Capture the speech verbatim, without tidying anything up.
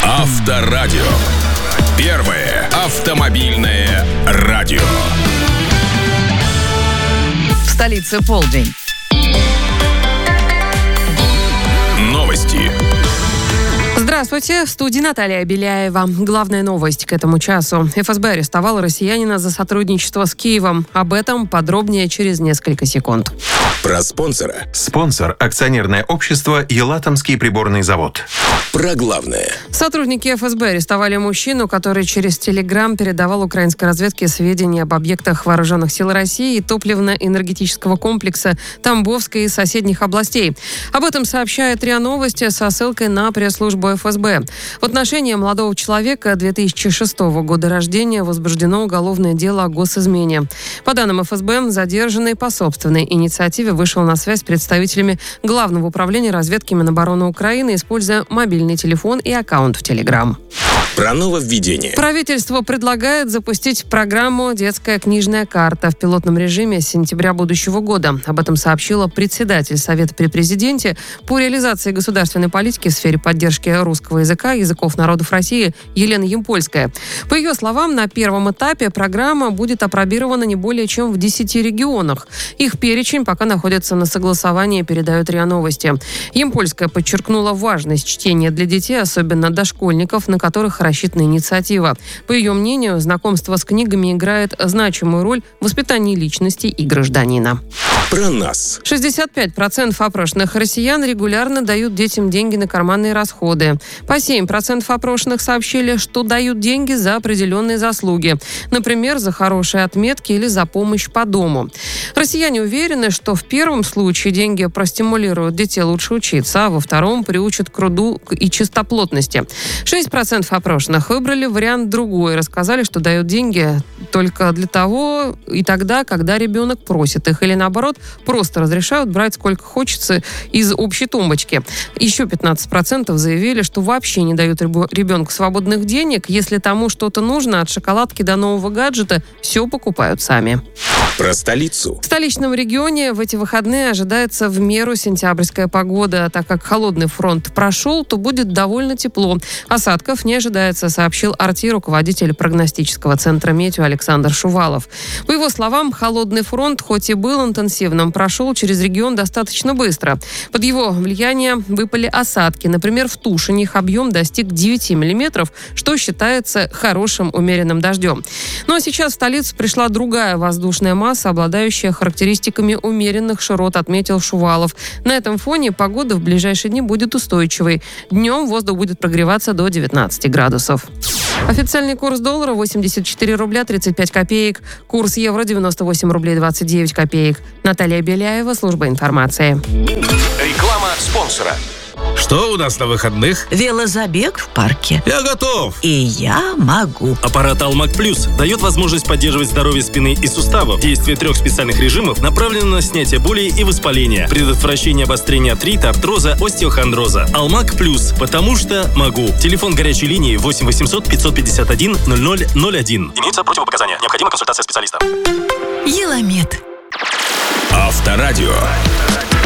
Авторадио. Первое автомобильное радио. В столице полдень. Новости. Здравствуйте, в студии Наталья Беляева. Главная новость к этому часу. эф эс бэ арестовал россиянина за сотрудничество с Киевом. Об этом подробнее через несколько секунд. Про спонсора. Спонсор – акционерное общество «Елатомский приборный завод». Про главное. Сотрудники эф эс бэ арестовали мужчину, который через Телеграм передавал украинской разведке сведения об объектах вооруженных сил России и топливно-энергетического комплекса Тамбовской и соседних областей. Об этом сообщает РИА Новости со ссылкой на пресс-службу эф эс бэ. В отношении молодого человека две тысячи шестого года рождения возбуждено уголовное дело о госизмене. По данным эф эс бэ, задержанный по собственной инициативе вышел на связь с представителями Главного управления разведки Минобороны Украины, используя мобильный телефон и аккаунт в Телеграм. Про нововведение. Правительство предлагает запустить программу «Детская книжная карта» в пилотном режиме с сентября будущего года. Об этом сообщила председатель Совета при президенте по реализации государственной политики в сфере поддержки русского языка и языков народов России Елена Ямпольская. По ее словам, на первом этапе программа будет апробирована не более чем в десяти регионах. Их перечень пока находится на согласовании, передают РИА Новости. Ямпольская подчеркнула важность чтения для детей, особенно дошкольников, на которых рассчитана инициатива. По ее мнению, знакомство с книгами играет значимую роль в воспитании личности и гражданина. Про нас. шестьдесят пять процентов опрошенных россиян регулярно дают детям деньги на карманные расходы. По семь процентов опрошенных сообщили, что дают деньги за определенные заслуги. Например, за хорошие отметки или за помощь по дому. Россияне уверены, что в первом случае деньги простимулируют детей лучше учиться, а во втором приучат к труду и чистоплотности. шесть процентов опрошенных выбрали вариант другой. Рассказали, что дают деньги только для того и тогда, когда ребенок просит их. Или наоборот, просто разрешают брать сколько хочется из общей тумбочки. Еще пятнадцать процентов заявили, что вообще не дают ребенку свободных денег. Если тому что-то нужно, от шоколадки до нового гаджета, все покупают сами. Про столицу. В столичном регионе в эти выходные ожидается в меру сентябрьская погода. Так как холодный фронт прошел, то будет довольно тепло. Осадков не ожидается, сообщил РТ руководитель прогностического центра «Метео» Александр Шувалов. По его словам, холодный фронт, хоть и был интенсивным, прошел через регион достаточно быстро. Под его влиянием выпали осадки. Например, в Тушине их объем достиг девяти миллиметров, что считается хорошим умеренным дождем. Ну а сейчас в столицу пришла другая воздушная масса, обладающая характеристиками умеренных широт, отметил Шувалов. На этом фоне погода в ближайшие дни будет устойчивой. Днем воздух будет прогреваться до девятнадцати градусов. Официальный курс доллара восемьдесят четыре рубля тридцать пять копеек. Курс евро девяносто восемь рублей двадцать девять копеек. Наталья Беляева, служба информации. Реклама спонсора. Что у нас на выходных? Велозабег в парке. Я готов. И я могу. Аппарат Алмак Плюс дает возможность поддерживать здоровье спины и суставов. Действие трех специальных режимов направлено на снятие боли и воспаления, предотвращение обострения артрита, артроза, остеохондроза. Алмак Плюс, потому что могу. Телефон горячей линии восемь восемьсот пятьсот пятьдесят один ноль ноль ноль один. Имеются противопоказания. Необходима консультация специалиста. Еламед. Авторадио.